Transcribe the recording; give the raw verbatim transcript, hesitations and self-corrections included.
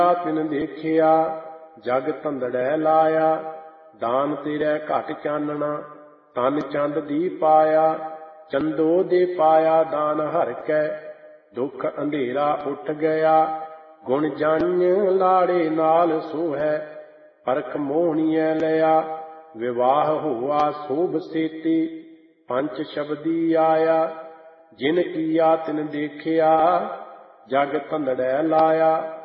ਤਿਨ ਦੇਖਿਆ ਜਗ ਧੰਦੜੈ ਲਾਇਆ। ਦਾਨ ਤੇਰੇ ਘਟ ਚਾਨਣਾ ਤਨ ਚੰਦ ਦੀ ਪਾਇਆ। ਚੰਦੋ ਦੇ ਪਾਇਆ ਦਾਨ ਹਰਿ ਕੈ ਦੁਖ ਅੰਧੇਰਾ ਉੱਠ ਗਿਆ। ਗੁਣ ਜਾਣਿ ਲਾੜੇ ਨਾਲ ਸੋਹੈ ਪਰਖ ਮੋਹਣੀਐ ਲਿਆ। ਵਿਵਾਹ ਹੋਆ ਸੋਭ ਸੇਤੀ ਪੰਚ ਸ਼ਬਦੀ ਆਇਆ। ਜਿਨ ਕੀਆ ਤਿਨ ਦੇਖਿਆ ਜਗ ਧੰਦੜੈ ਲਾਇਆ।